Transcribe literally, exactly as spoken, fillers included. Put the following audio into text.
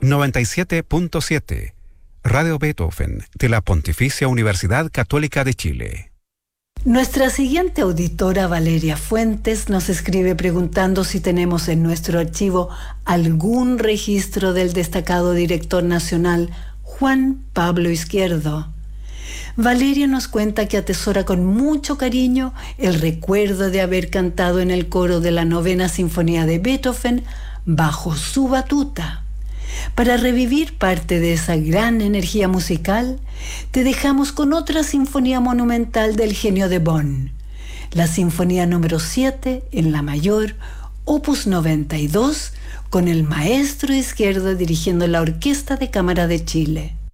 noventa y siete punto siete, Radio Beethoven, de la Pontificia Universidad Católica de Chile. Nuestra siguiente auditora, Valeria Fuentes, nos escribe preguntando si tenemos en nuestro archivo algún registro del destacado director nacional Juan Pablo Izquierdo. Valeria nos cuenta que atesora con mucho cariño el recuerdo de haber cantado en el coro de la Novena Sinfonía de Beethoven bajo su batuta. Para revivir parte de esa gran energía musical, te dejamos con otra sinfonía monumental del genio de Bonn, la Sinfonía número siete en la mayor, opus noventa y dos, con el maestro Izquierdo dirigiendo la Orquesta de Cámara de Chile.